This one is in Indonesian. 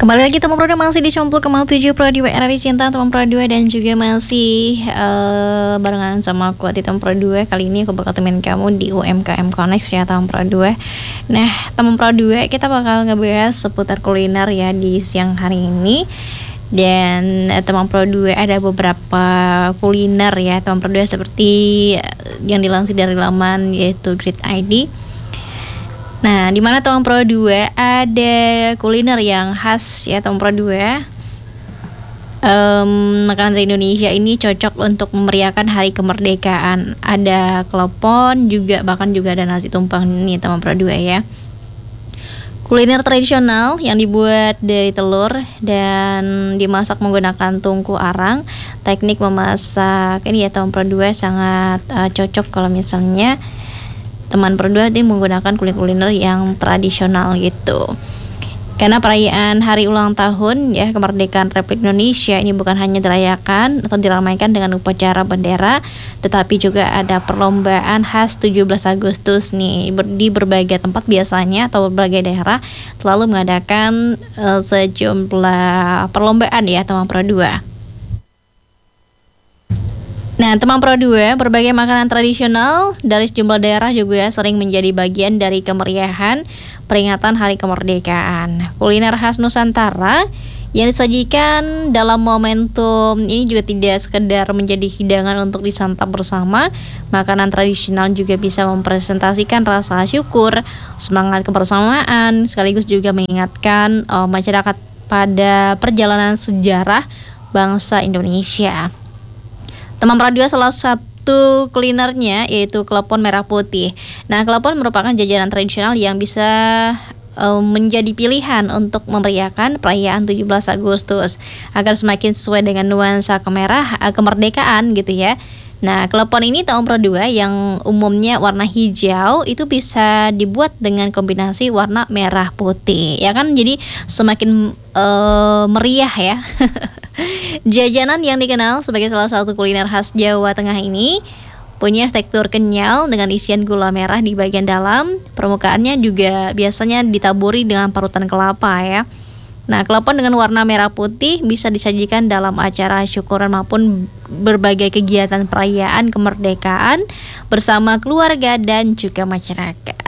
Kembali lagi teman Pro 2 masih di 90,7 Pro 2 RRI Cinta teman Pro 2, dan juga masih barengan sama aku di teman Pro 2. Kali ini aku bakal temenin kamu di UMKM Connect ya teman Pro 2. Nah teman Pro 2, kita bakal ngebahas seputar kuliner ya di siang hari ini. Dan teman Pro 2 ada beberapa kuliner ya teman Pro 2 seperti yang dilansir dari laman yaitu Grid ID. Nah, di mana teman Pro 2 ada kuliner yang khas ya teman Pro 2. Makanan dari Indonesia ini cocok untuk memeriahkan hari kemerdekaan. Ada klepon juga, bahkan juga ada nasi tumpeng nih teman Pro 2 ya. Kuliner tradisional yang dibuat dari telur dan dimasak menggunakan tungku arang. Teknik memasak ini ya teman Pro 2 sangat cocok kalau misalnya teman Pro 2 ini menggunakan kuliner yang tradisional gitu. Karena perayaan hari ulang tahun ya kemerdekaan Republik Indonesia ini bukan hanya dirayakan atau diramaikan dengan upacara bendera, tetapi juga ada perlombaan khas 17 Agustus nih di berbagai tempat biasanya atau berbagai daerah selalu mengadakan sejumlah perlombaan ya teman Pro 2. Nah, teman Pro 2, berbagai makanan tradisional dari sejumlah daerah juga sering menjadi bagian dari kemeriahan peringatan Hari Kemerdekaan. Kuliner khas Nusantara yang disajikan dalam momentum ini juga tidak sekedar menjadi hidangan untuk disantap bersama. Makanan tradisional juga bisa mempresentasikan rasa syukur, semangat kebersamaan, sekaligus juga mengingatkan masyarakat pada perjalanan sejarah bangsa Indonesia. Teman Pro 2, salah satu kulinernya yaitu klepon merah putih. Nah, klepon merupakan jajanan tradisional yang bisa menjadi pilihan untuk memeriahkan perayaan 17 Agustus agar semakin sesuai dengan nuansa kemerdekaan gitu ya. Nah, klepon ini tahun Pro 2 yang umumnya warna hijau itu bisa dibuat dengan kombinasi warna merah putih, ya kan? Jadi semakin meriah ya. Jajanan yang dikenal sebagai salah satu kuliner khas Jawa Tengah ini punya tekstur kenyal dengan isian gula merah di bagian dalam. Permukaannya juga biasanya ditaburi dengan parutan kelapa ya. Nah, klepon dengan warna merah putih bisa disajikan dalam acara syukuran maupun berbagai kegiatan perayaan kemerdekaan bersama keluarga dan juga masyarakat.